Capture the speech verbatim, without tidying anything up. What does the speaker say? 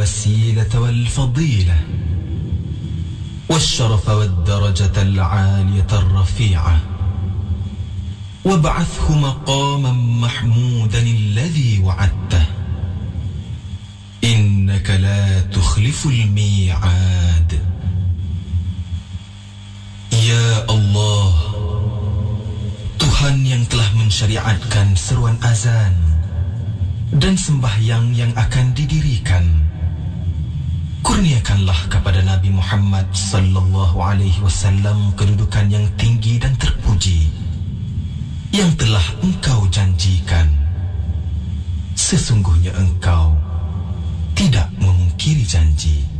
الوسيلة والفضيلة والشرف والدرجة العالية الرفيعة وابعثه مقاما محمودا الذي وعدته إنك لا تخلف الميعاد. Ya Allah, Tuhan yang telah mensyariatkan seruan azan dan sembahyang yang akan didirikan, kurniakanlah kepada Nabi Muhammad sallallahu alaihi wasallam kedudukan yang tinggi dan terpuji yang telah Engkau janjikan. Sesungguhnya Engkau tidak memungkiri janji.